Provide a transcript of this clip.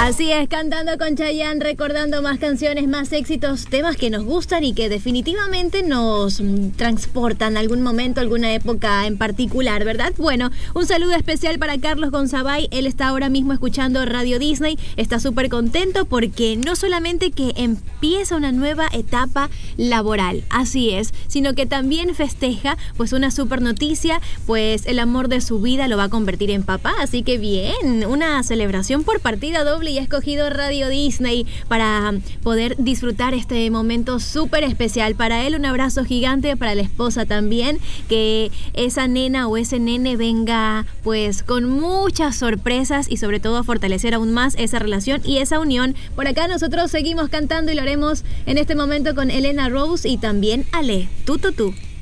Así es, cantando con Chayanne, recordando más canciones, más éxitos, temas que nos gustan y que definitivamente nos transportan a algún momento, alguna época en particular, ¿verdad? Bueno, un saludo especial para Carlos Gonzabay. Él está ahora mismo escuchando Radio Disney, está súper contento porque no solamente que empieza una nueva etapa laboral, así es, sino que también festeja pues una súper noticia, pues el amor de su vida lo va a convertir en papá, así que bien, una celebración por partida doble y ha escogido Radio Disney para poder disfrutar este momento súper especial. Para él un abrazo gigante, para la esposa también, que esa nena o ese nene venga pues con muchas sorpresas y sobre todo a fortalecer aún más esa relación y esa unión. Por acá nosotros seguimos cantando y lo haremos en este momento con Elena Rose y también Ale, tú.